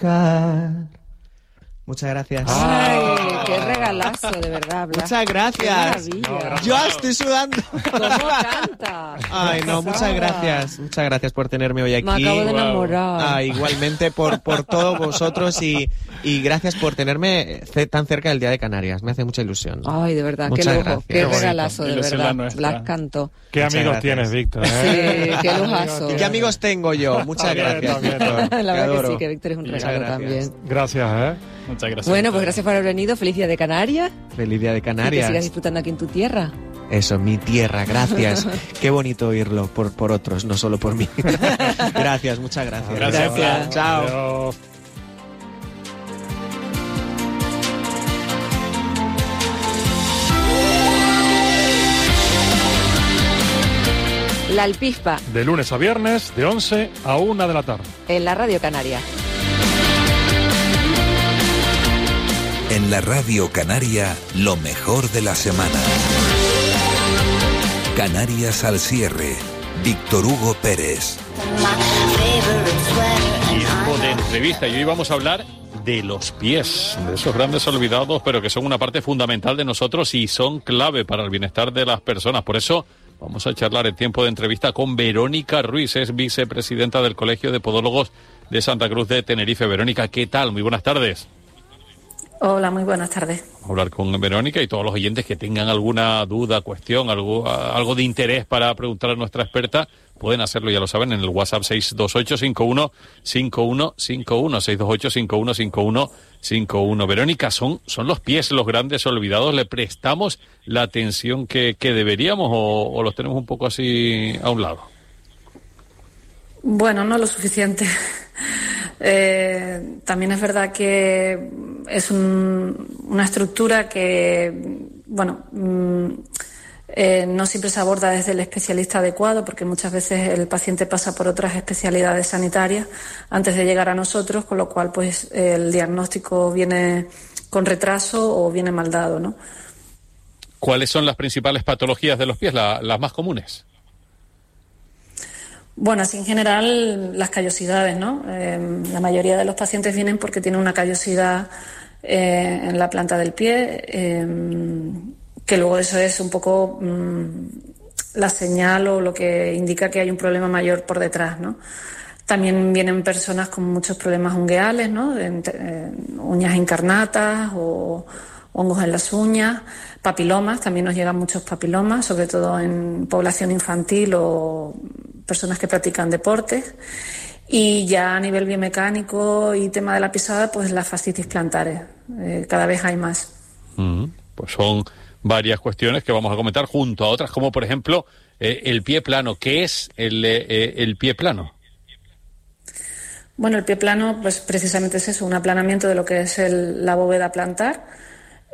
tocar. Muchas gracias. Ay, qué regalazo, de verdad, Blas. Muchas gracias. Qué maravilla. Yo estoy sudando. ¿Cómo canta? Ay, no, muchas gracias. Muchas gracias por tenerme hoy aquí. Me acabo de enamorar. Igualmente por todos vosotros y gracias por tenerme tan cerca del Día de Canarias. Me hace mucha ilusión. Ay, de verdad, muchas qué lujo, gracias. qué regalazo, de verdad. Blas cantó. Qué Muchas amigos gracias. tienes, Víctor. Sí, qué lujazo. ¿Y qué amigos tengo yo? Muchas gracias, Víctor. La verdad adoro. que sí, que Víctor es un Muchas regalo gracias. también. Gracias, Muchas gracias. Bueno, pues gracias por haber venido. Feliz Día de Canarias. Feliz Día de Y que Canarias. sigas disfrutando aquí en tu tierra. Eso, mi tierra, gracias. Qué bonito oírlo por otros, no solo por mí. Gracias, muchas gracias. Gracias. Chao. Adiós. La Alpispa, De lunes a viernes, de 11 a 1 de la tarde. en la Radio Canaria. En la Radio Canaria, lo mejor de la semana. Canarias al cierre. Víctor Hugo Pérez. Tiempo de entrevista y hoy vamos a hablar de los pies, de esos grandes olvidados, pero que son una parte fundamental de nosotros y son clave para el bienestar de las personas. Por eso vamos a charlar en tiempo de entrevista con Verónica Ruiz, es vicepresidenta del Colegio de Podólogos de Santa Cruz de Tenerife. Verónica, ¿qué tal? Muy buenas tardes. Hola, muy buenas tardes. Vamos a hablar con Verónica y todos los oyentes que tengan alguna duda, cuestión, algo de interés para preguntar a nuestra experta, pueden hacerlo, ya lo saben, en el WhatsApp 628-51-5151, 628-51-5151. Verónica, ¿son los pies los grandes olvidados? ¿Le prestamos la atención que deberíamos o los tenemos un poco así a un lado? Bueno, no lo suficiente. También es verdad que es una estructura que, bueno, no siempre se aborda desde el especialista adecuado, porque muchas veces el paciente pasa por otras especialidades sanitarias antes de llegar a nosotros, con lo cual pues el diagnóstico viene con retraso o viene mal dado, ¿no? ¿Cuáles son las principales patologías de los pies, las más comunes? Bueno, así en general las callosidades, ¿no? La mayoría de los pacientes vienen porque tienen una callosidad en la planta del pie, que luego eso es un poco la señal o lo que indica que hay un problema mayor por detrás, ¿no? También vienen personas con muchos problemas ungueales, ¿no? Uñas incarnatas o hongos en las uñas, papilomas, también nos llegan muchos papilomas, sobre todo en población infantil o personas que practican deportes. Y ya a nivel biomecánico y tema de la pisada, pues las fascitis plantares, cada vez hay más. Pues son varias cuestiones que vamos a comentar junto a otras, como por ejemplo el pie plano. ¿Qué es el pie plano? Bueno, el pie plano, pues precisamente es eso, un aplanamiento de lo que es la bóveda plantar.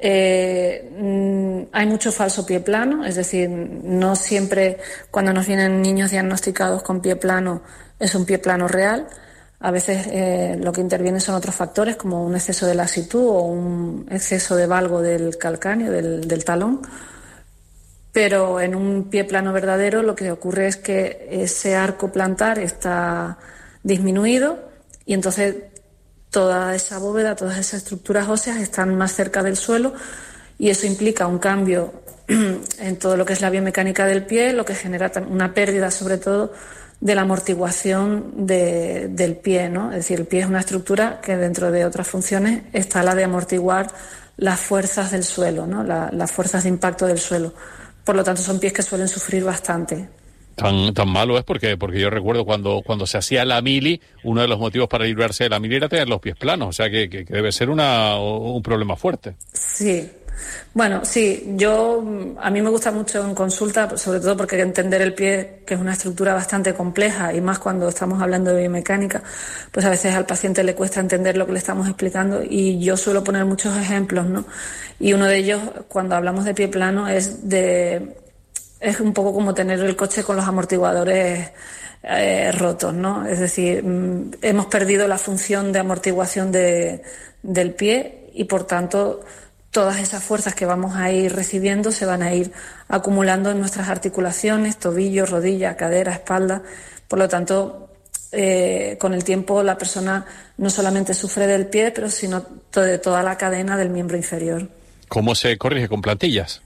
Hay mucho falso pie plano, es decir, no siempre cuando nos vienen niños diagnosticados con pie plano es un pie plano real. A veces lo que interviene son otros factores como un exceso de lasitud o un exceso de valgo del calcáneo, del talón. Pero en un pie plano verdadero lo que ocurre es que ese arco plantar está disminuido y entonces toda esa bóveda, todas esas estructuras óseas están más cerca del suelo y eso implica un cambio en todo lo que es la biomecánica del pie, lo que genera una pérdida sobre todo de la amortiguación del pie, ¿no? Es decir, el pie es una estructura que dentro de otras funciones está la de amortiguar las fuerzas del suelo, ¿no? Las fuerzas de impacto del suelo. Por lo tanto, son pies que suelen sufrir bastante. Tan malo es porque yo recuerdo cuando se hacía la mili, uno de los motivos para librarse de la mili era tener los pies planos, o sea que debe ser un problema fuerte. Sí. Bueno, sí, a mí me gusta mucho en consulta, sobre todo porque hay que entender el pie, que es una estructura bastante compleja, y más cuando estamos hablando de biomecánica, pues a veces al paciente le cuesta entender lo que le estamos explicando, y yo suelo poner muchos ejemplos, ¿no? Y uno de ellos, cuando hablamos de pie plano, es un poco como tener el coche con los amortiguadores rotos, ¿no? Es decir, hemos perdido la función de amortiguación del pie y, por tanto, todas esas fuerzas que vamos a ir recibiendo se van a ir acumulando en nuestras articulaciones, tobillos, rodilla, cadera, espalda. Por lo tanto, con el tiempo la persona no solamente sufre del pie, pero sino de toda la cadena del miembro inferior. ¿Cómo se corrige? ¿Con plantillas?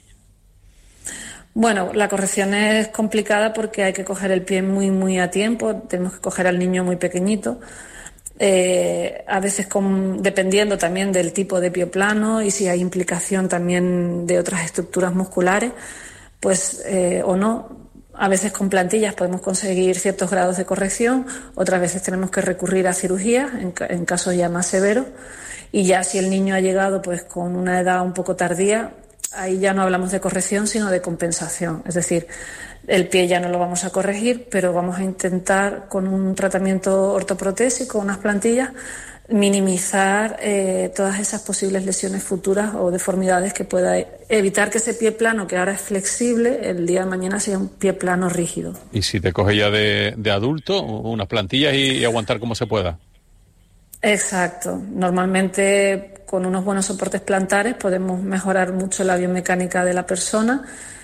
Bueno, la corrección es complicada porque hay que coger el pie muy, muy a tiempo. Tenemos que coger al niño muy pequeñito. A veces dependiendo también del tipo de pie plano y si hay implicación también de otras estructuras musculares, pues o no. A veces con plantillas podemos conseguir ciertos grados de corrección, otras veces tenemos que recurrir a cirugía en casos ya más severos, y ya si el niño ha llegado pues con una edad un poco tardía, ahí ya no hablamos de corrección sino de compensación, es decir, el pie ya no lo vamos a corregir, pero vamos a intentar con un tratamiento ortoprotésico, unas plantillas, minimizar todas esas posibles lesiones futuras o deformidades que pueda evitar que ese pie plano, que ahora es flexible, el día de mañana sea un pie plano rígido. ¿Y si te coge ya de adulto, unas plantillas y aguantar como se pueda? Exacto. Normalmente con unos buenos soportes plantares podemos mejorar mucho la biomecánica de la persona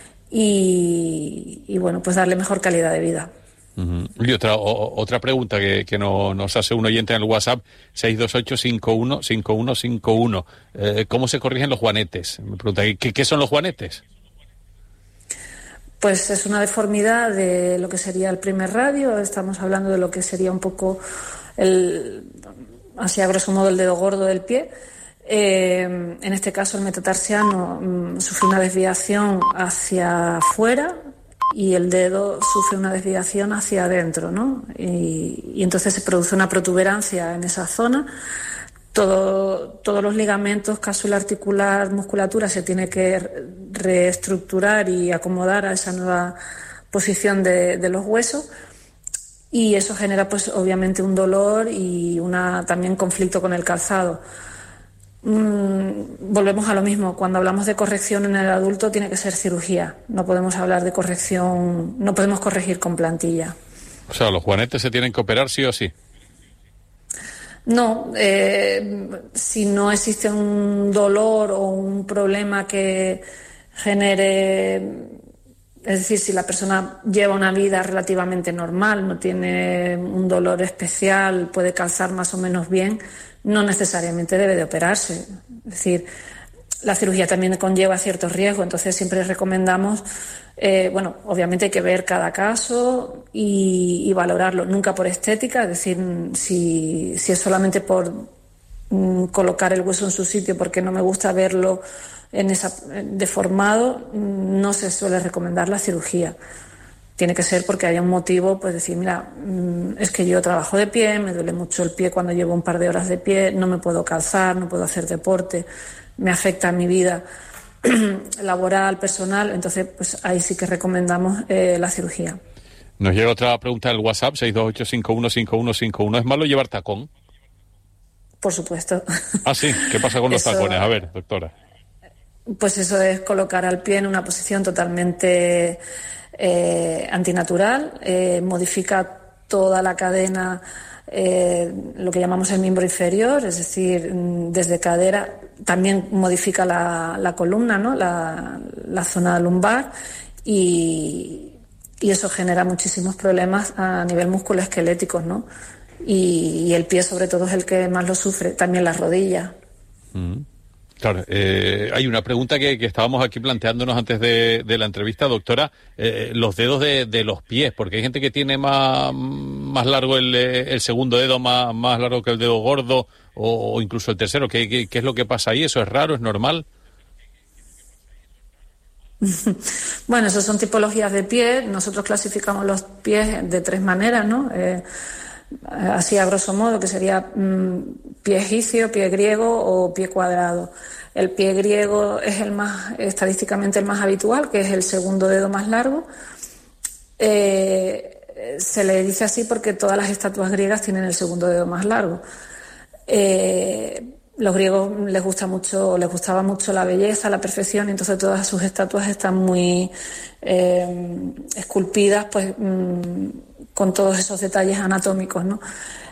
y bueno, pues darle mejor calidad de vida. Uh-huh. Y otra pregunta que nos hace un oyente en el WhatsApp, 628-515151. ¿Cómo se corrigen los juanetes? Me pregunta, ¿qué son los juanetes? Pues es una deformidad de lo que sería el primer radio. Estamos hablando de lo que sería un poco así a grosso modo el dedo gordo del pie. En este caso el metatarsiano sufre una desviación hacia afuera y el dedo sufre una desviación hacia adentro, ¿no? Y entonces se produce una protuberancia en esa zona. Todos los ligamentos, cápsula articular, musculatura se tiene que reestructurar y acomodar a esa nueva posición de los huesos, y eso genera pues obviamente un dolor y también conflicto con el calzado. Volvemos a lo mismo, cuando hablamos de corrección en el adulto tiene que ser cirugía, no podemos hablar de corrección, no podemos corregir con plantilla. O sea, los juanetes se tienen que operar sí o sí. No, si no existe un dolor o un problema que genere, es decir, si la persona lleva una vida relativamente normal, no tiene un dolor especial, puede calzar más o menos bien, no necesariamente debe de operarse. Es decir, la cirugía también conlleva ciertos riesgos, entonces siempre recomendamos, obviamente hay que ver cada caso y valorarlo, nunca por estética, es decir, si es solamente por colocar el hueso en su sitio porque no me gusta verlo deformado, no se suele recomendar la cirugía. Tiene que ser porque haya un motivo, pues decir, mira, es que yo trabajo de pie, me duele mucho el pie cuando llevo un par de horas de pie, no me puedo calzar, no puedo hacer deporte, me afecta mi vida laboral, personal, entonces pues ahí sí que recomendamos la cirugía. Nos llega otra pregunta del WhatsApp, 628-515151. ¿Es malo llevar tacón? Por supuesto. Ah, sí, ¿qué pasa con los tacones? A ver, doctora. Pues eso es colocar al pie en una posición totalmente antinatural, modifica toda la cadena, lo que llamamos el miembro inferior, es decir, desde cadera, también modifica la columna, ¿no? la zona lumbar, y eso genera muchísimos problemas a nivel musculoesquelético, ¿no? Y el pie sobre todo es el que más lo sufre, también las rodillas. Claro, hay una pregunta que estábamos aquí planteándonos antes de la entrevista, doctora, los dedos de los pies, porque hay gente que tiene más largo el segundo dedo, más largo que el dedo gordo, o incluso el tercero. ¿Qué es lo que pasa ahí? ¿Eso es raro? ¿Es normal? Bueno, eso son tipologías de pie. Nosotros clasificamos los pies de tres maneras, ¿no? Así a grosso modo, que sería pie egipcio, pie griego o pie cuadrado. El pie griego es estadísticamente el más habitual, que es el segundo dedo más largo. Se le dice así porque todas las estatuas griegas tienen el segundo dedo más largo. Los griegos les gustaba mucho la belleza, la perfección, y entonces todas sus estatuas están muy esculpidas, pues con todos esos detalles anatómicos, ¿no?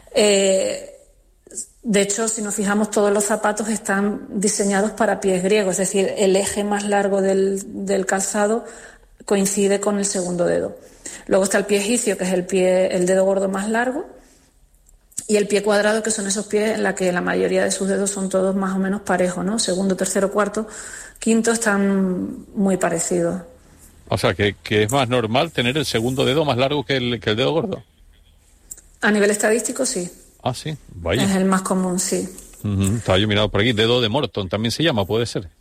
De hecho, si nos fijamos, todos los zapatos están diseñados para pies griegos, es decir, el eje más largo del calzado coincide con el segundo dedo. Luego está el pie egipcio, que es el dedo gordo más largo, y el pie cuadrado, que son esos pies en la que la mayoría de sus dedos son todos más o menos parejos, ¿no? Segundo, tercero, cuarto, quinto están muy parecidos. O sea, que es más normal tener el segundo dedo más largo que el dedo gordo. A nivel estadístico, sí. Ah, sí, vaya. Es el más común, sí. Estaba yo mirando por aquí, dedo de Morton también se llama, puede ser.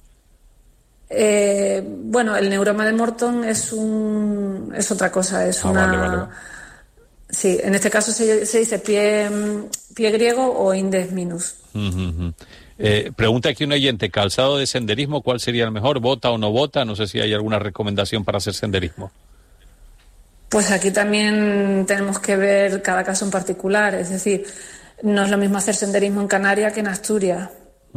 Bueno, el neuroma de Morton es otra cosa, es una... Vale. Sí, en este caso se dice pie griego o index minus. Pregunta aquí un oyente, calzado de senderismo, ¿cuál sería el mejor? ¿Bota o no bota? No sé si hay alguna recomendación para hacer senderismo. Pues aquí también tenemos que ver cada caso en particular, es decir, no es lo mismo hacer senderismo en Canarias que en Asturias.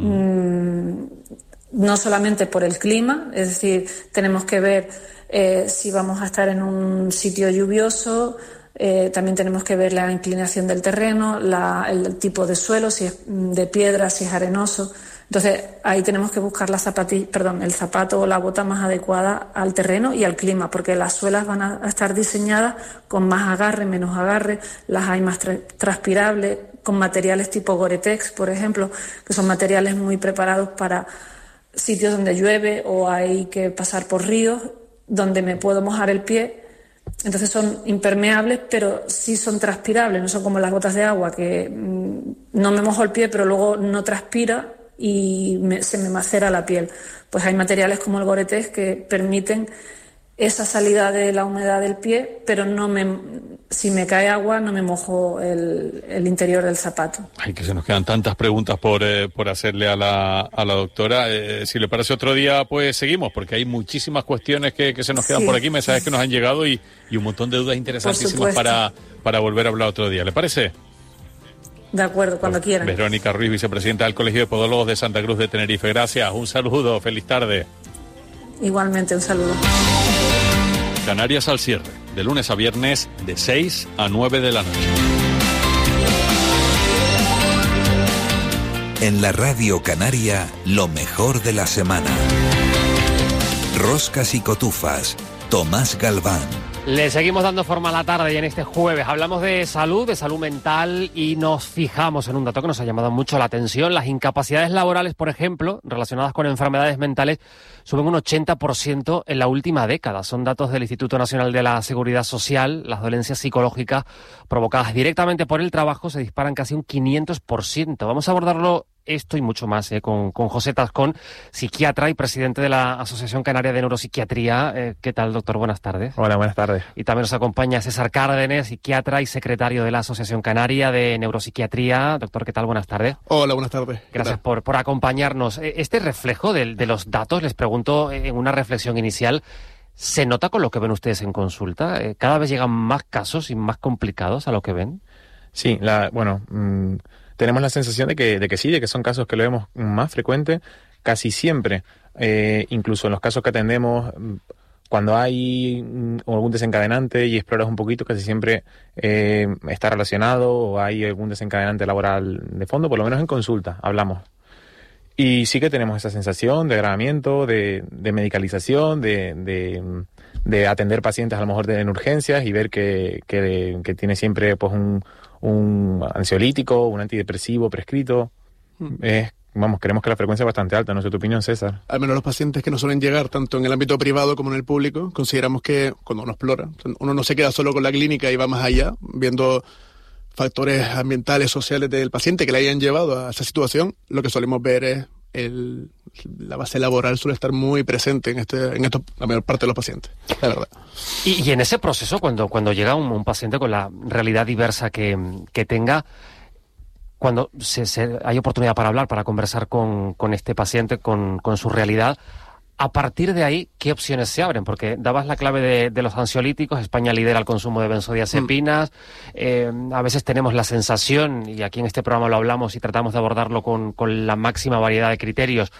No solamente por el clima, es decir, tenemos que ver si vamos a estar en un sitio lluvioso, también tenemos que ver la inclinación del terreno, el tipo de suelo, si es de piedra, si es arenoso. Entonces, ahí tenemos que buscar el zapato o la bota más adecuada al terreno y al clima, porque las suelas van a estar diseñadas con más agarre, menos agarre, las hay más transpirables, con materiales tipo Gore-Tex, por ejemplo, que son materiales muy preparados para sitios donde llueve o hay que pasar por ríos, donde me puedo mojar el pie. Entonces son impermeables, pero sí son transpirables, no son como las gotas de agua, que no me mojo el pie, pero luego no transpira y se me macera la piel. Pues hay materiales como el Gore-Tex que permiten esa salida de la humedad del pie, pero si me cae agua no me mojo el interior del zapato. Ay, que se nos quedan tantas preguntas por hacerle a la doctora. Si le parece otro día, pues seguimos, porque hay muchísimas cuestiones que se nos quedan por aquí, mensajes que nos han llegado y un montón de dudas interesantísimas para volver a hablar otro día. ¿Le parece? De acuerdo, cuando quieran. Verónica Ruiz, vicepresidenta del Colegio de Podólogos de Santa Cruz de Tenerife. Gracias, un saludo, feliz tarde. Igualmente, un saludo. Canarias al cierre, de lunes a viernes, de 6 a 9 de la noche. En la Radio Canaria, lo mejor de la semana. Roscas y cotufas, Tomás Galván. Le seguimos dando forma a la tarde y en este jueves hablamos de salud mental y nos fijamos en un dato que nos ha llamado mucho la atención. Las incapacidades laborales, por ejemplo, relacionadas con enfermedades mentales, suben un 80% en la última década. Son datos del Instituto Nacional de la Seguridad Social. Las dolencias psicológicas provocadas directamente por el trabajo se disparan casi un 500%. Vamos a abordarlo esto y mucho más con José Tascón, psiquiatra y presidente de la Asociación Canaria de Neuropsiquiatría. ¿Qué tal, doctor? Buenas tardes. Hola, buenas tardes. Y también nos acompaña César Cárdenes, psiquiatra y secretario de la Asociación Canaria de Neuropsiquiatría. Doctor, ¿qué tal? Buenas tardes. Hola, buenas tardes. Gracias por acompañarnos. Este reflejo de los datos, les pregunto en una reflexión inicial, ¿se nota con lo que ven ustedes en consulta? ¿Cada vez llegan más casos y más complicados a lo que ven? Sí, tenemos la sensación de que sí, de que son casos que lo vemos más frecuente, casi siempre. Incluso en los casos que atendemos, cuando hay algún desencadenante y exploras un poquito, casi siempre está relacionado o hay algún desencadenante laboral de fondo, por lo menos en consulta hablamos. Y sí que tenemos esa sensación de agravamiento, de medicalización, de atender pacientes a lo mejor en urgencias y ver que tiene siempre pues un ansiolítico, un antidepresivo prescrito. Creemos que la frecuencia es bastante alta. No sé tu opinión, César. Al menos los pacientes que nos suelen llegar tanto en el ámbito privado como en el público, consideramos que cuando uno explora, uno no se queda solo con la clínica y va más allá, viendo factores ambientales, sociales del paciente que le hayan llevado a esa situación. Lo que solemos ver es la base laboral suele estar muy presente en esto la mayor parte de los pacientes, la verdad. Y en ese proceso, cuando llega un paciente con la realidad diversa que tenga, cuando hay oportunidad para hablar, para conversar con este paciente, con su realidad, a partir de ahí, ¿qué opciones se abren? Porque dabas la clave de los ansiolíticos. España lidera el consumo de benzodiazepinas. A veces tenemos la sensación, y aquí en este programa lo hablamos y tratamos de abordarlo con la máxima variedad de criterios,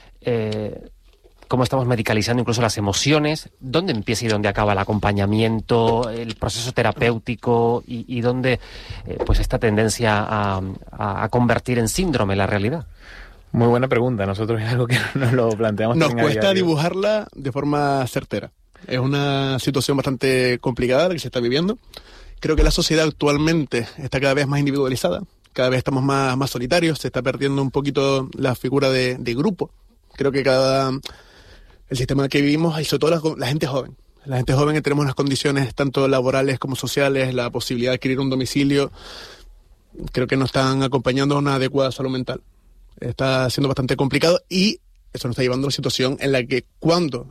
cómo estamos medicalizando incluso las emociones. ¿Dónde empieza y dónde acaba el acompañamiento, el proceso terapéutico y dónde pues esta tendencia a convertir en síndrome la realidad? Muy buena pregunta. Nosotros es algo que nos lo planteamos. Nos cuesta dibujarla de forma certera. Es una situación bastante complicada la que se está viviendo. Creo que la sociedad actualmente está cada vez más individualizada, cada vez estamos más solitarios, se está perdiendo un poquito la figura de grupo. Creo que el sistema en el que vivimos, y sobre todo la gente joven. La gente joven que tenemos unas condiciones tanto laborales como sociales, la posibilidad de adquirir un domicilio, creo que no están acompañando a una adecuada salud mental. Está siendo bastante complicado y eso nos está llevando a una situación en la que cuando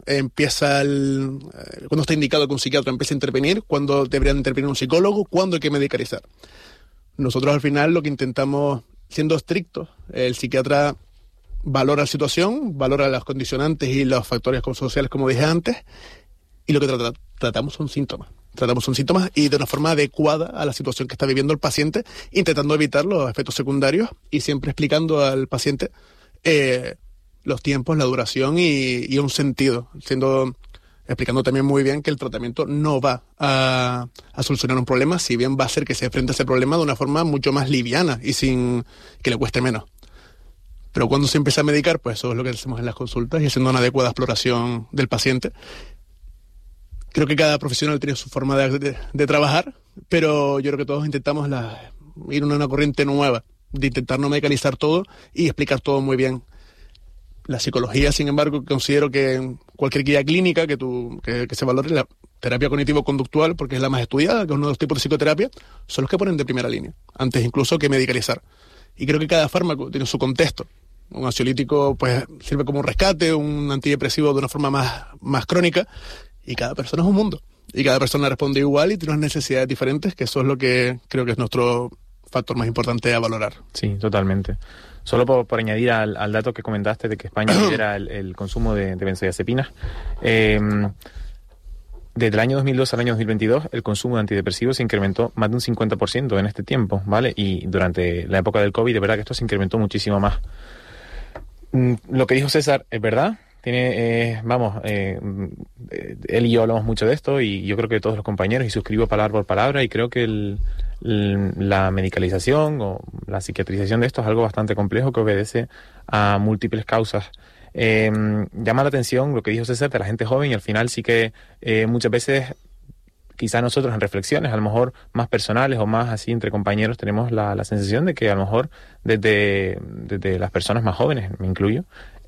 está indicado que un psiquiatra empiece a intervenir, cuando deberían intervenir un psicólogo, cuándo hay que medicalizar. Nosotros al final lo que intentamos, siendo estrictos, el psiquiatra valora la situación, valora las condicionantes y los factores sociales, como dije antes, y lo que tratamos son síntomas. Tratamos son síntomas y de una forma adecuada a la situación que está viviendo el paciente, intentando evitar los efectos secundarios y siempre explicando al paciente los tiempos, la duración y un sentido, explicando también muy bien que el tratamiento no va a solucionar un problema, si bien va a hacer que se enfrente a ese problema de una forma mucho más liviana y sin que le cueste menos. Pero cuando se empieza a medicar, pues eso es lo que hacemos en las consultas y haciendo una adecuada exploración del paciente. Creo que cada profesional tiene su forma de trabajar, pero yo creo que todos intentamos ir en una corriente nueva, de intentar no medicalizar todo y explicar todo muy bien. La psicología, sin embargo, considero que cualquier guía clínica que se valore, la terapia cognitivo-conductual, porque es la más estudiada, que es uno de los tipos de psicoterapia, son los que ponen de primera línea, antes incluso que medicalizar. Y creo que cada fármaco tiene su contexto. Un ansiolítico pues sirve como un rescate, un antidepresivo de una forma más crónica, y cada persona es un mundo. Y cada persona responde igual y tiene unas necesidades diferentes, que eso es lo que creo que es nuestro factor más importante a valorar. Sí, totalmente. Solo por añadir al dato que comentaste de que España lidera el consumo de benzodiazepinas, desde el año 2002 al año 2022 el consumo de antidepresivos se incrementó más de un 50% en este tiempo, ¿vale? Y durante la época del COVID, de verdad que esto se incrementó muchísimo más. Lo que dijo César es verdad. Él y yo hablamos mucho de esto y yo creo que todos los compañeros, y suscribo palabra por palabra, y creo que la medicalización o la psiquiatrización de esto es algo bastante complejo que obedece a múltiples causas. Llama la atención lo que dijo César de la gente joven, y al final sí que muchas veces quizás nosotros en reflexiones a lo mejor más personales o más así entre compañeros tenemos la sensación de que a lo mejor desde las personas más jóvenes, me incluyo,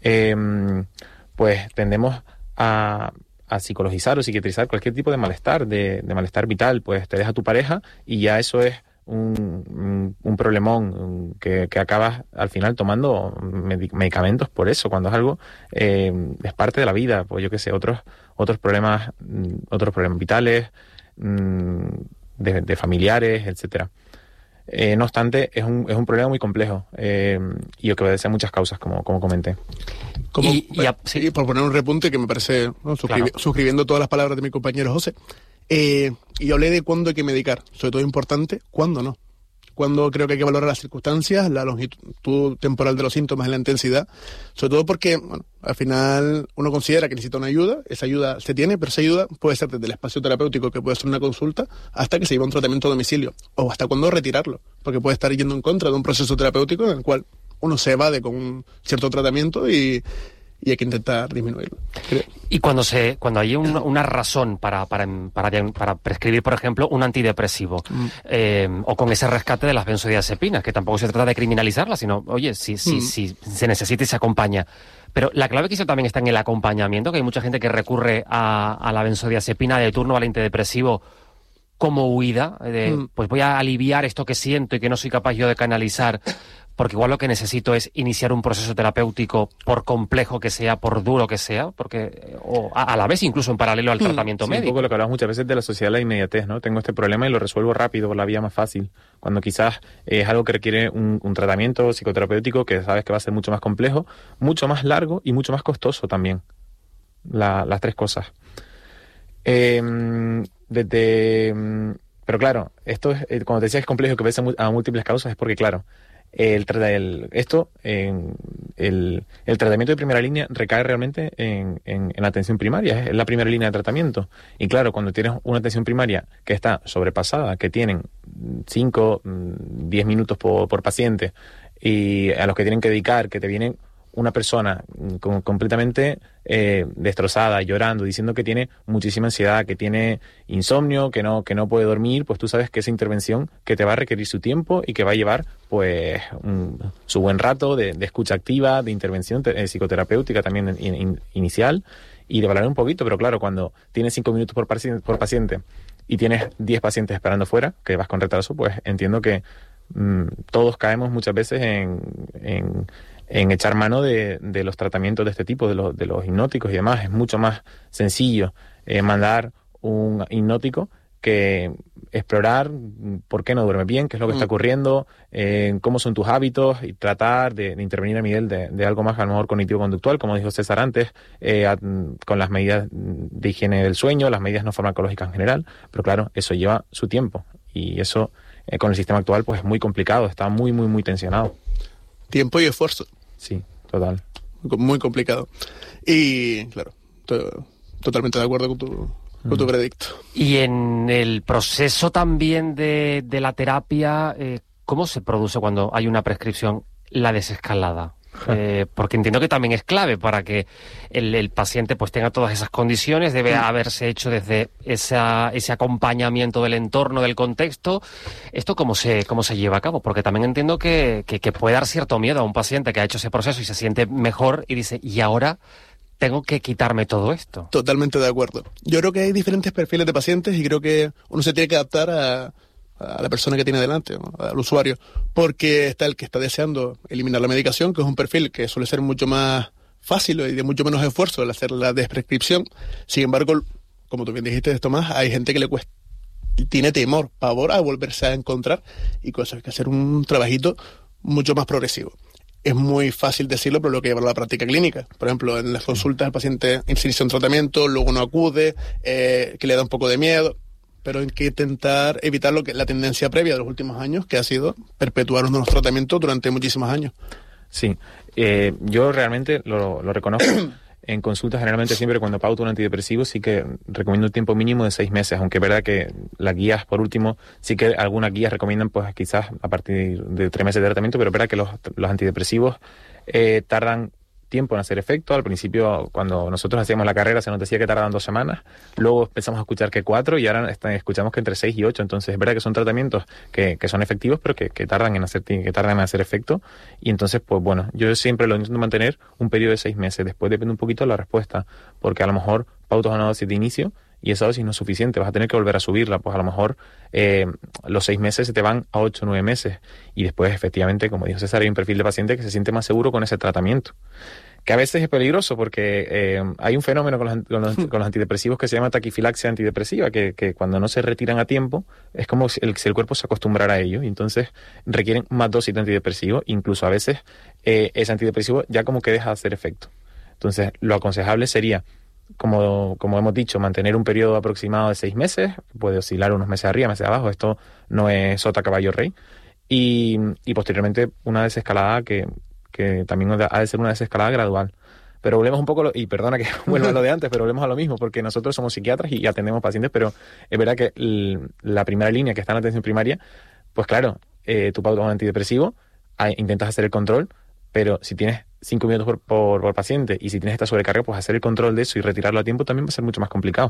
pues tendemos a psicologizar o psiquiatrizar cualquier tipo de malestar, de malestar vital. Pues te deja tu pareja y ya eso es un problemón que acabas al final tomando medicamentos por eso, cuando es algo, es parte de la vida, pues yo qué sé, otros problemas vitales, de familiares, etcétera. No obstante, es un problema muy complejo y que obedece a muchas causas, como comenté. Y por poner un repunte que me parece, ¿no? Suscribiendo todas las palabras de mi compañero José, y yo hablé de cuándo hay que medicar, sobre todo importante, cuándo no. Cuándo creo que hay que valorar las circunstancias, la longitud temporal de los síntomas y la intensidad, sobre todo porque al final uno considera que necesita una ayuda, esa ayuda se tiene, pero esa ayuda puede ser desde el espacio terapéutico, que puede ser una consulta, hasta que se lleva un tratamiento a domicilio, o hasta cuándo retirarlo, porque puede estar yendo en contra de un proceso terapéutico en el cual uno se evade con un cierto tratamiento y hay que intentar disminuirlo. Y cuando hay una razón para prescribir, por ejemplo, un antidepresivo, o con ese rescate de las benzodiazepinas, que tampoco se trata de criminalizarlas, sino, oye, si se necesita y se acompaña. Pero la clave quizá también está en el acompañamiento, que hay mucha gente que recurre a la benzodiazepina de turno, al antidepresivo, como huida, pues voy a aliviar esto que siento y que no soy capaz yo de canalizar, porque igual lo que necesito es iniciar un proceso terapéutico, por complejo que sea, por duro que sea, o a la vez incluso en paralelo al tratamiento médico. Un poco lo que hablamos muchas veces de la sociedad de la inmediatez, ¿no? Tengo este problema y lo resuelvo rápido por la vía más fácil, cuando quizás es algo que requiere un tratamiento psicoterapéutico que sabes que va a ser mucho más complejo, mucho más largo y mucho más costoso también. Las tres cosas. Pero claro, esto es, cuando te decía que es complejo, que obedece a múltiples causas, es porque, claro, el tratamiento de primera línea recae realmente en la atención primaria, es la primera línea de tratamiento. Y claro, cuando tienes una atención primaria que está sobrepasada, que tienen 5, 10 minutos por paciente, y a los que tienen que dedicar, que te vienen una persona completamente destrozada, llorando, diciendo que tiene muchísima ansiedad, que tiene insomnio, que no puede dormir, pues tú sabes que esa intervención que te va a requerir su tiempo y que va a llevar pues su buen rato de escucha activa, de intervención psicoterapéutica también inicial y de valorar un poquito, pero claro, cuando tienes 5 minutos por paciente y tienes 10 pacientes esperando fuera, que vas con retraso, pues entiendo que todos caemos muchas veces en echar mano de los tratamientos de este tipo, de los hipnóticos y demás. Es mucho más sencillo mandar un hipnótico que explorar por qué no duerme bien, qué es lo que está ocurriendo, cómo son tus hábitos y tratar de intervenir a nivel de algo más a lo mejor cognitivo-conductual, como dijo César antes, con las medidas de higiene del sueño, las medidas no farmacológicas en general, pero claro, eso lleva su tiempo y eso con el sistema actual pues es muy complicado, está muy, muy, muy tensionado. Tiempo y esfuerzo. Sí, total. Muy complicado. Y claro, totalmente de acuerdo con tu veredicto. Y en el proceso también de la terapia, ¿cómo se produce cuando hay una prescripción la desescalada? Porque entiendo que también es clave para que el paciente pues tenga todas esas condiciones. Debe haberse hecho desde ese acompañamiento del entorno, del contexto. ¿Esto cómo se lleva a cabo? Porque también entiendo que puede dar cierto miedo a un paciente que ha hecho ese proceso y se siente mejor y dice, ¿y ahora tengo que quitarme todo esto? Totalmente de acuerdo. Yo creo que hay diferentes perfiles de pacientes y creo que uno se tiene que adaptar a la persona que tiene delante, ¿no? Al usuario, porque está el que está deseando eliminar la medicación, que es un perfil que suele ser mucho más fácil y de mucho menos esfuerzo el hacer la desprescripción. Sin embargo, como tú bien dijiste, Tomás, hay gente que le cuesta, tiene temor, pavor a volverse a encontrar, y con eso hay que hacer un trabajito mucho más progresivo. Es muy fácil decirlo, pero lo que lleva a la práctica clínica. Por ejemplo, en las consultas el paciente inicia un tratamiento, luego no acude, que le da un poco de miedo, pero hay que intentar evitar la tendencia previa de los últimos años, que ha sido perpetuar unos tratamientos durante muchísimos años. Sí, yo realmente lo reconozco. En consultas generalmente siempre cuando pauto un antidepresivo sí que recomiendo un tiempo mínimo de 6 meses, aunque es verdad que las guías, por último, sí que algunas guías recomiendan pues quizás a partir de 3 meses de tratamiento, pero es verdad que los antidepresivos tardan tiempo en hacer efecto. Al principio, cuando nosotros hacíamos la carrera, se nos decía que tardaban 2 semanas, luego empezamos a escuchar que 4 y ahora escuchamos que entre 6 y 8, entonces es verdad que son tratamientos que son efectivos, pero que tardan en hacer efecto, y entonces, pues bueno, yo siempre lo intento mantener un periodo de 6 meses, después depende un poquito de la respuesta, porque a lo mejor pautas una dosis de inicio y esa dosis no es suficiente, vas a tener que volver a subirla, pues a lo mejor los 6 meses se te van a 8 o 9 meses, y después efectivamente, como dijo César, hay un perfil de paciente que se siente más seguro con ese tratamiento, que a veces es peligroso porque hay un fenómeno con los antidepresivos que se llama taquifilaxia antidepresiva, que cuando no se retiran a tiempo es como si el cuerpo se acostumbrara a ello, y entonces requieren más dosis de antidepresivo, incluso a veces ese antidepresivo ya como que deja de hacer efecto. Entonces lo aconsejable sería, como hemos dicho, mantener un periodo aproximado de 6 meses, puede oscilar unos meses arriba, meses abajo, esto no es sota, caballo, rey, y posteriormente una desescalada que también ha de ser una desescalada gradual. Pero volvemos un poco, y perdona que vuelva a lo de antes, pero volvemos a lo mismo, porque nosotros somos psiquiatras y atendemos pacientes, pero es verdad que la primera línea que está en atención primaria, pues claro, tú pautas un antidepresivo, intentas hacer el control, pero si tienes 5 minutos por paciente y si tienes esta sobrecarga, pues hacer el control de eso y retirarlo a tiempo también va a ser mucho más complicado.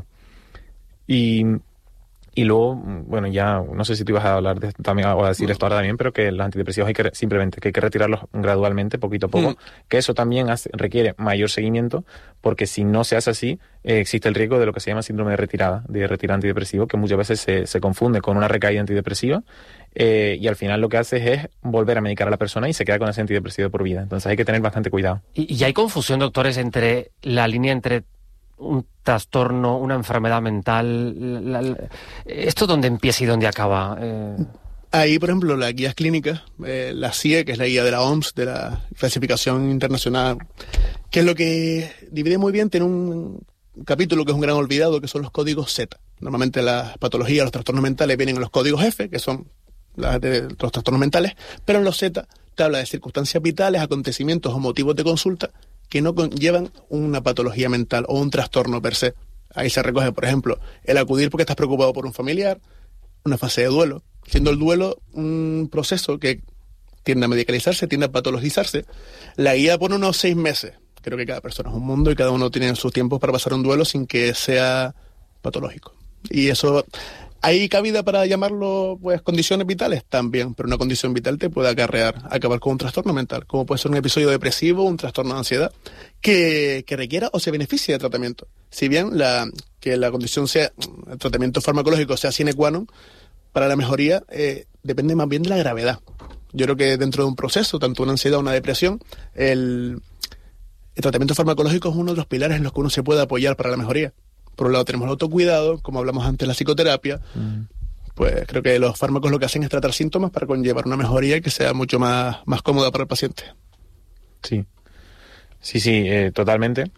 Y luego, bueno, ya no sé si tú ibas a hablar de esto también, o a decir esto ahora también, pero que los antidepresivos hay que retirarlos gradualmente, poquito a poco, que eso también requiere mayor seguimiento, porque si no se hace así, existe el riesgo de lo que se llama síndrome de retirar antidepresivo, que muchas veces se confunde con una recaída antidepresiva, y al final lo que hace es volver a medicar a la persona y se queda con ese antidepresivo por vida. Entonces hay que tener bastante cuidado. Y hay confusión, doctores, entre la línea entre un trastorno, una enfermedad mental. ¿Esto dónde empieza y dónde acaba? Ahí, por ejemplo, las guías clínicas, la CIE, que es la guía de la OMS, de la clasificación internacional, que es lo que divide muy bien, tiene un capítulo que es un gran olvidado, que son los códigos Z. Normalmente las patologías, los trastornos mentales vienen en los códigos F, que son los trastornos mentales, pero en los Z te habla de circunstancias vitales, acontecimientos o motivos de consulta que no conllevan una patología mental o un trastorno per se. Ahí se recoge, por ejemplo, el acudir porque estás preocupado por un familiar, una fase de duelo, siendo el duelo un proceso que tiende a medicalizarse, tiende a patologizarse. La guía pone unos 6 meses. Creo que cada persona es un mundo y cada uno tiene sus tiempos para pasar un duelo sin que sea patológico. Y eso, ¿hay cabida para llamarlo pues condiciones vitales? También, pero una condición vital te puede acabar con un trastorno mental, como puede ser un episodio depresivo, un trastorno de ansiedad, que requiera o se beneficie de tratamiento. Si bien que la condición sea, el tratamiento farmacológico sea sine qua non, para la mejoría depende más bien de la gravedad. Yo creo que dentro de un proceso, tanto una ansiedad o una depresión, el tratamiento farmacológico es uno de los pilares en los que uno se puede apoyar para la mejoría. Por un lado tenemos el autocuidado, como hablamos antes, la psicoterapia. Pues creo que los fármacos lo que hacen es tratar síntomas para conllevar una mejoría que sea mucho más cómoda para el paciente. Sí, totalmente.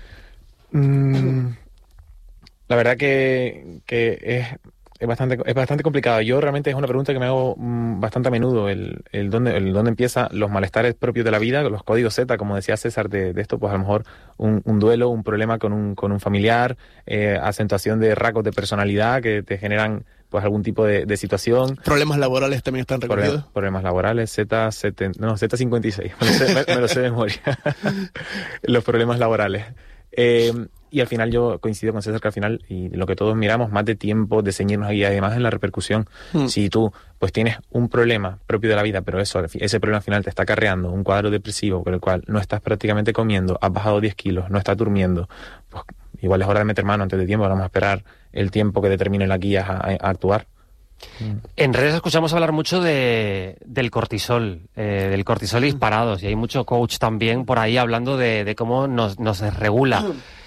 La verdad que es bastante complicado. Yo realmente es una pregunta que me hago bastante a menudo, el dónde empiezan los malestares propios de la vida, los códigos Z, como decía César, de esto, pues a lo mejor un duelo, un problema con un familiar, acentuación de rasgos de personalidad que te generan pues algún tipo de situación. Problemas laborales también están recogidos. Problemas laborales, Z56, me lo sé de memoria. Los problemas laborales. Y al final yo coincido con César que al final, y lo que todos miramos, más de tiempo, de ceñirnos ahí, además en la repercusión. Si tú pues tienes un problema propio de la vida, pero ese problema al final te está acarreando un cuadro depresivo con el cual no estás prácticamente comiendo, has bajado 10 kilos, no estás durmiendo, pues igual es hora de meter mano antes de tiempo, vamos a esperar el tiempo que determinen las guías a actuar. En redes escuchamos hablar mucho del cortisol disparados, y hay mucho coach también por ahí hablando de cómo nos desregula.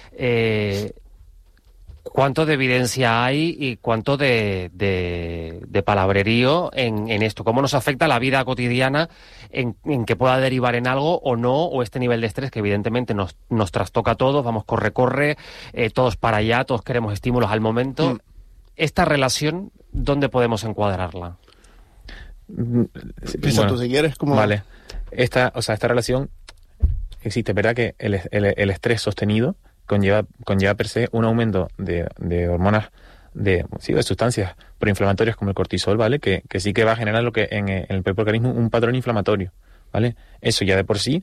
¿Cuánto de evidencia hay y cuánto de palabrerío en esto? ¿Cómo nos afecta la vida cotidiana en que pueda derivar en algo o no? O este nivel de estrés que evidentemente nos trastoca a todos, vamos corre, todos para allá, todos queremos estímulos al momento. ¿Esta relación dónde podemos encuadrarla? Piensa tú si quieres. ¿Cómo? Vale. Esta relación existe, ¿verdad? Que el estrés sostenido conlleva per se un aumento de hormonas, de sustancias proinflamatorias como el cortisol, ¿vale? Que sí que va a generar lo que en el propio organismo un patrón inflamatorio, ¿vale? Eso ya de por sí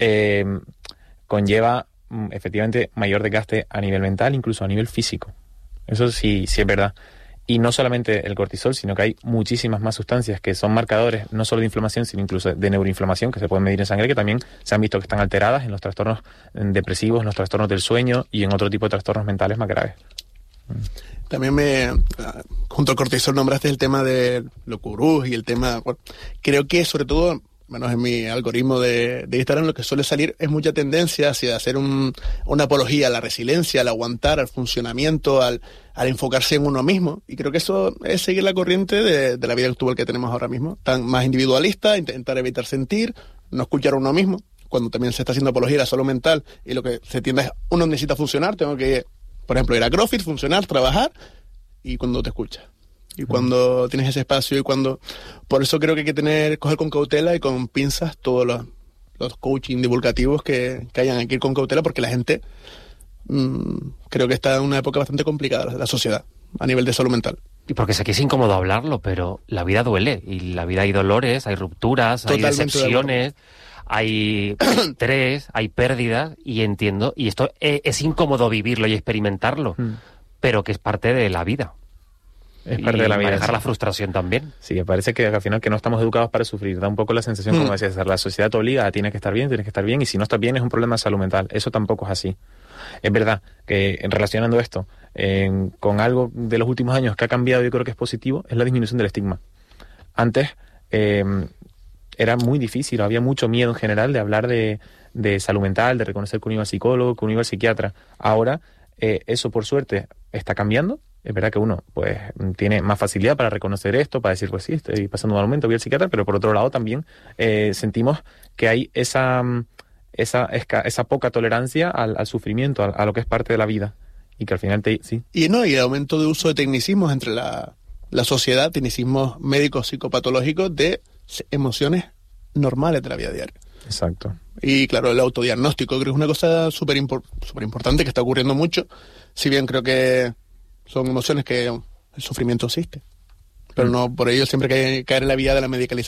conlleva efectivamente mayor desgaste a nivel mental, incluso a nivel físico. Eso sí es verdad. Y no solamente el cortisol, sino que hay muchísimas más sustancias que son marcadores no solo de inflamación, sino incluso de neuroinflamación, que se pueden medir en sangre, que también se han visto que están alteradas en los trastornos depresivos, en los trastornos del sueño y en otro tipo de trastornos mentales más graves. También junto al cortisol nombraste el tema de los gurús y el tema... Bueno, creo que sobre todo, menos en mi algoritmo de Instagram, lo que suele salir es mucha tendencia hacia hacer una apología a la resiliencia, al aguantar, al funcionamiento, al enfocarse en uno mismo. Y creo que eso es seguir la corriente de la vida actual que tenemos ahora mismo. Tan más individualista, intentar evitar sentir, no escuchar a uno mismo. Cuando también se está haciendo apología a la salud mental y lo que se tiende es, uno necesita funcionar, tengo que, por ejemplo, ir a CrossFit, funcionar, trabajar, y cuando te escuchas. Y cuando tienes ese espacio y cuando... Por eso creo que hay que coger con cautela y con pinzas todos los coaching divulgativos que hayan que ir con cautela, porque la gente creo que está en una época bastante complicada, la sociedad, a nivel de salud mental. Y porque sé que es incómodo hablarlo, pero la vida duele, y la vida hay dolores, hay rupturas, hay decepciones, hay estrés, hay pérdidas, y entiendo, y esto es incómodo vivirlo y experimentarlo, pero que es parte de la vida. Es parte de la vida. Manejar la frustración también. Sí, me parece que al final que no estamos educados para sufrir. Da un poco la sensación, como decía César, la sociedad te obliga, tienes que estar bien, y si no estás bien es un problema de salud mental. Eso tampoco es así. Es verdad que relacionando esto con algo de los últimos años que ha cambiado, yo creo que es positivo, es la disminución del estigma. Antes era muy difícil, había mucho miedo en general de hablar de salud mental, de reconocer que uno iba al psicólogo, que uno iba al psiquiatra. Ahora eso por suerte está cambiando. Es verdad que uno pues tiene más facilidad para reconocer esto, para decir, pues sí, estoy pasando un momento, voy al psiquiatra, pero por otro lado también sentimos que hay esa poca tolerancia al sufrimiento, a lo que es parte de la vida, y que al final sí. Y el aumento de uso de tecnicismos entre la sociedad, tecnicismos médicos psicopatológicos de emociones normales de la vida diaria. Exacto. Y claro, el autodiagnóstico creo que es una cosa súper importante que está ocurriendo mucho, si bien creo que son emociones que el sufrimiento existe, pero no por ello siempre hay que caer en la vía de la medicalización.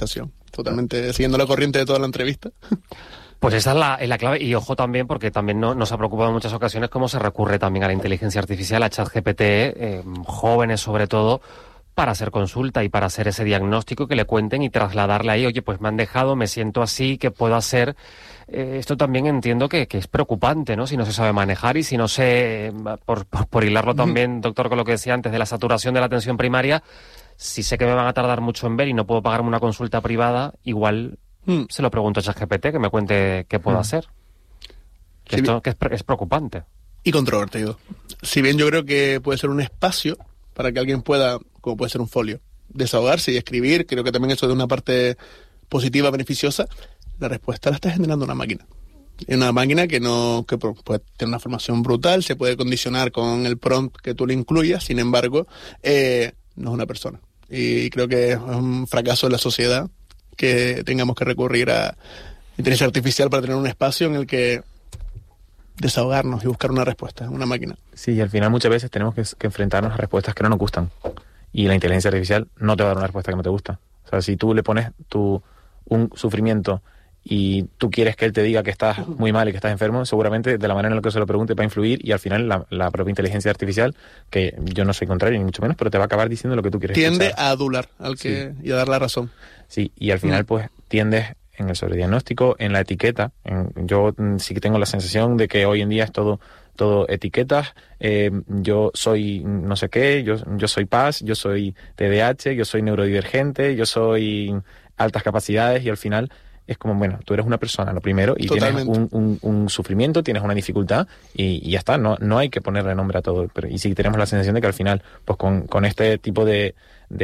totalmente siguiendo la corriente de toda la entrevista. Pues esa es la clave, y ojo también, porque también nos ha preocupado en muchas ocasiones cómo se recurre también a la inteligencia artificial, a ChatGPT, jóvenes sobre todo, para hacer consulta y para hacer ese diagnóstico, que le cuenten y trasladarle ahí, oye, pues me han dejado, me siento así, ¿qué puedo hacer? Esto también entiendo que es preocupante, ¿no? Si no se sabe manejar y si no se, por hilarlo también, doctor, con lo que decía antes de la saturación de la atención primaria, si sé que me van a tardar mucho en ver y no puedo pagarme una consulta privada, igual se lo pregunto a ChatGPT, que me cuente qué puedo hacer. Que Sí, esto que es preocupante. Y controvertido. Si bien yo creo que puede ser un espacio para que alguien pueda, como puede ser un folio, desahogarse y escribir, creo que también eso es una parte positiva, beneficiosa, la respuesta la está generando una máquina. Y una máquina que puede tener una formación brutal, se puede condicionar con el prompt que tú le incluyas, sin embargo, no es una persona. Y creo que es un fracaso de la sociedad que tengamos que recurrir a inteligencia artificial para tener un espacio en el que desahogarnos y buscar una respuesta, una máquina. Sí, y al final muchas veces tenemos que enfrentarnos a respuestas que no nos gustan. Y la inteligencia artificial no te va a dar una respuesta que no te gusta. O sea, si tú le pones un sufrimiento y tú quieres que él te diga que estás muy mal y que estás enfermo, seguramente de la manera en la que se lo pregunte va a influir, y al final la propia inteligencia artificial, que yo no soy contrario ni mucho menos, pero te va a acabar diciendo lo que tú quieres Tiende escuchar. a adular y a dar la razón. Sí, y al final pues tiendes en el sobrediagnóstico, en la etiqueta. Yo sí que tengo la sensación de que hoy en día es todo etiquetas. Yo soy no sé qué, yo soy PAS, yo soy TDAH, yo soy neurodivergente, yo soy altas capacidades, y al final es como, bueno, tú eres una persona, lo primero, y Totalmente. tienes un sufrimiento, tienes una dificultad, y ya está, no hay que ponerle nombre a todo. Y sí tenemos la sensación de que al final, pues con este tipo de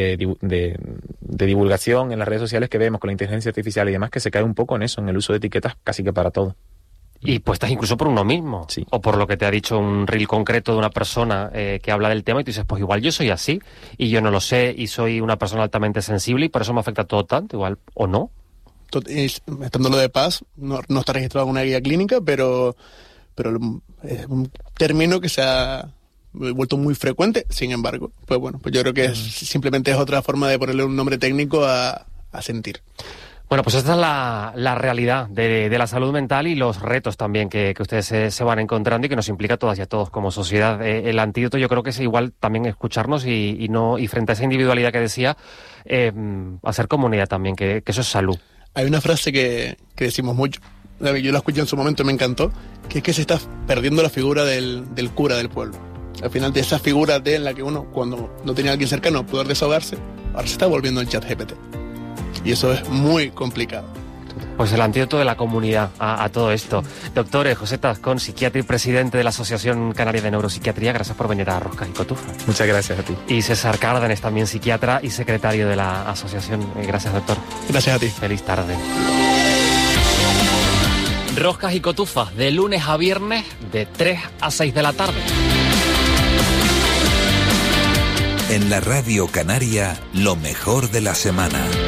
divulgación en las redes sociales que vemos con la inteligencia artificial y demás, que se cae un poco en eso, en el uso de etiquetas casi que para todo. Y puestas incluso por uno mismo, Sí. o por lo que te ha dicho un reel concreto de una persona que habla del tema, y tú dices, pues igual yo soy así, y yo no lo sé, y soy una persona altamente sensible, y por eso me afecta todo tanto, igual, o no. Estando lo de paz, no está registrado en una guía clínica, pero es un término que se ha vuelto muy frecuente. Sin embargo, pues bueno, pues yo creo que simplemente es otra forma de ponerle un nombre técnico a sentir. Bueno, pues esta es la realidad de la salud mental y los retos también que ustedes se van encontrando y que nos implica a todas y a todos como sociedad. El antídoto yo creo que es igual también escucharnos y frente a esa individualidad que decía, hacer comunidad también, que eso es salud. Hay una frase que decimos mucho, yo la escuché en su momento y me encantó, que es que se está perdiendo la figura del cura del pueblo. Al final, de esa figura en la que uno, cuando no tenía a alguien cercano, poder desahogarse, ahora se está volviendo el ChatGPT. Y eso es muy complicado. Pues el antídoto de la comunidad a todo esto. Doctor José Tascón, psiquiatra y presidente de la Asociación Canaria de Neuropsiquiatría, gracias por venir a Roscas y Cotufas. Muchas gracias a ti. Y César Cárdenas, también psiquiatra y secretario de la asociación. Gracias, doctor. Gracias a ti. Feliz tarde. Roscas y Cotufas, de lunes a viernes, de 3 a 6 de la tarde. En la Radio Canaria, lo mejor de la semana.